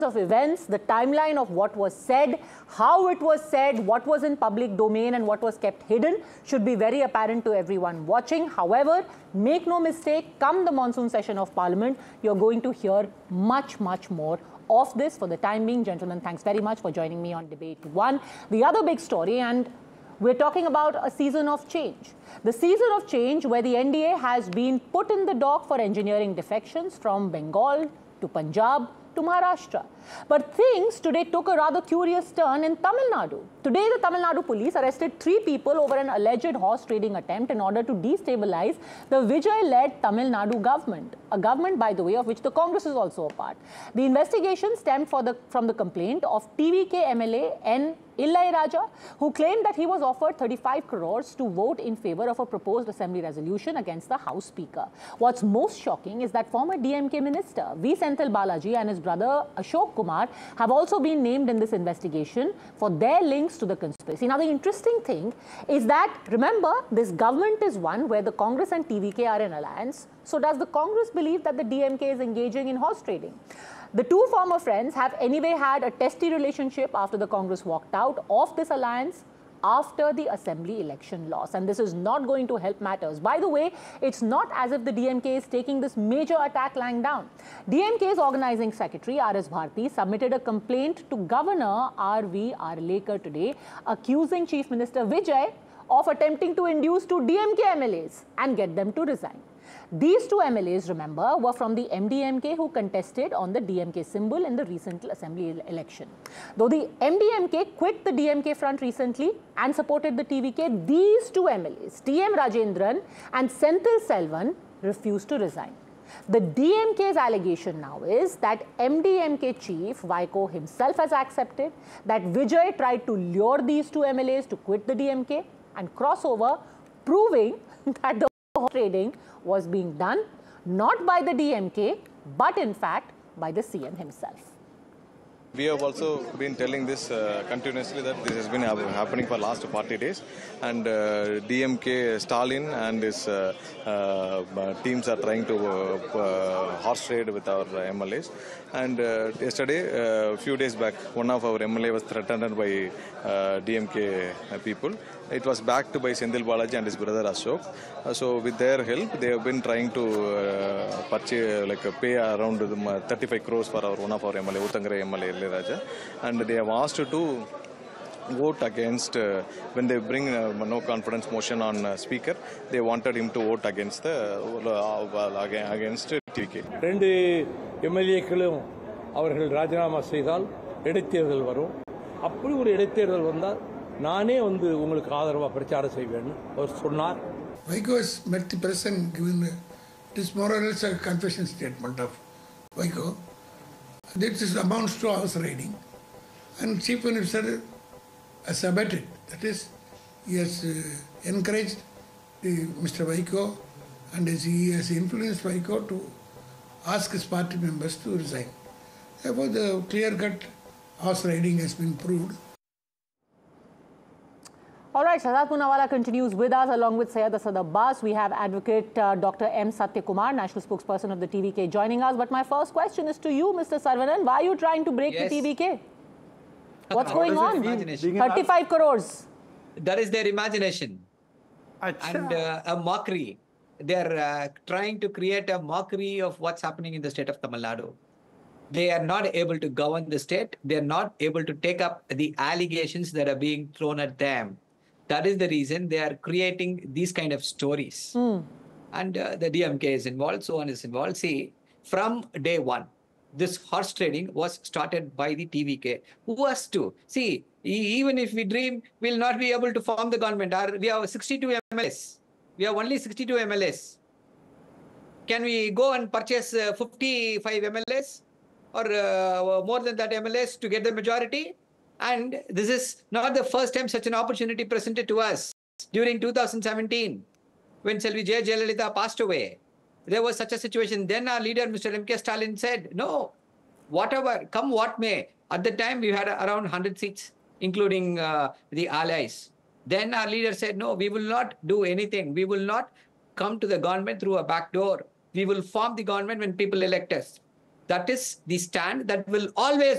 of events, the timeline of what was said, how it was said, what was in public domain and what was kept hidden should be very apparent to everyone watching. However, make no mistake, come the monsoon session of Parliament, you're going to hear much more of this. For the time being, gentlemen, thanks very much for joining me on Debate 1. The other big story, and we're talking about a season of change. The season of change where the NDA has been put in the dock for engineering defections from Bengal to Punjab to Maharashtra. But things today took a rather curious turn in Tamil Nadu. Today, the Tamil Nadu police arrested 3 people over an alleged horse trading attempt in order to destabilize the Vijay-led Tamil Nadu government, a government, by the way, of which the Congress is also a part. The investigation stemmed from the complaint of TVK MLA N. Illai Raja, who claimed that he was offered 35 crores to vote in favor of a proposed assembly resolution against the House Speaker. What's most shocking is that former DMK minister V. Senthil Balaji and his brother Ashok Kumar have also been named in this investigation for their links to the conspiracy. Now, the interesting thing is that, remember, this government is one where the Congress and TVK are in alliance. So does the Congress believe that the DMK is engaging in horse trading? The two former friends have anyway had a testy relationship after the Congress walked out of this alliance after the assembly election loss. And this is not going to help matters. By the way, it's not as if the DMK is taking this major attack lying down. DMK's organizing secretary, R.S. Bharti, submitted a complaint to Governor R.V. Arlekar today, accusing Chief Minister Vijay of attempting to induce 2 DMK MLAs and get them to resign. These 2 MLAs, remember, were from the MDMK who contested on the DMK symbol in the recent assembly election. Though the MDMK quit the DMK front recently and supported the TVK, these 2 MLAs, TM Rajendran and Senthil Selvan, refused to resign. The DMK's allegation now is that MDMK chief Vaiko himself has accepted that Vijay tried to lure these 2 MLAs to quit the DMK and cross over, proving that the trading was being done not by the DMK, but in fact by the CM himself. We have also been telling this continuously that this has been happening for last 40 days, and DMK Stalin and his teams are trying to horse trade with our MLAs. And yesterday, a few days back, one of our MLA was threatened by DMK people. It was backed by Senthil Balaji and his brother Ashok. So with their help, they have been trying to pay around 35 crores for one of our MLA, Uttangare MLA Illai Raja. And they have asked to vote against, when they bring no confidence motion on speaker, they wanted him to vote against TK. 2 MLA-க்களும் அவர்கள் ராஜினாமா செய்தால் இடைத்தேர்தல் வரும். அப்படி ஒரு இடைத்தேர்தல் வந்தால் நானே வந்து உங்களுக்கு ஆதரவா பிரச்சாரம் செய்வேன்னு அவர் சொன்னார். Vaiko has met the press and given it is more or less a confession statement of Vaiko. This amounts to house raiding, and Chief Minister has abetted. That is, he has encouraged Mr. Vaiko, and he has influenced Vaiko to ask his party members to resign. Therefore, the clear-cut house raiding has been proved. All right, Shahzad Poonawalla continues with us along with Syed Asad Abbas. We have Advocate Dr. M. Satyakumar, National Spokesperson of the TVK, joining us. But my first question is to you, Mr. Saravanan. Why are you trying to break the TVK? What's going on? 35 crores. That is their imagination. And a mockery. They're trying to create a mockery of what's happening in the state of Tamil Nadu. They are not able to govern the state. They're not able to take up the allegations that are being thrown at them. That is the reason they are creating these kind of stories. And the DMK is involved, so on is involved. See, from day one, this horse trading was started by the TVK. Who was to? See, even if we dream, we'll not be able to form the government. We have 62 MLAs. We have only 62 MLAs. Can we go and purchase 55 MLAs or more than that MLAs to get the majority? And this is not the first time such an opportunity presented to us. During 2017, when Selvi J. Jayalalitha passed away, there was such a situation. Then our leader, Mr. M.K. Stalin, said, no, whatever, come what may. At the time, we had around 100 seats, including the allies. Then our leader said, no, we will not do anything. We will not come to the government through a back door. We will form the government when people elect us. That is the stand that will always